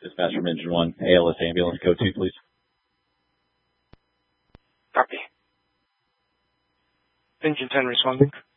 Dispatch from Engine 1, ALS ambulance, code 2, please. Copy. Engine 10 responding.